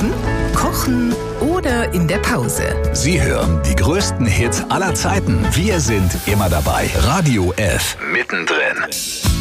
Laufen, Kochen oder in der Pause. Sie hören die größten Hits aller Zeiten. Wir sind immer dabei. Radio F. Mittendrin.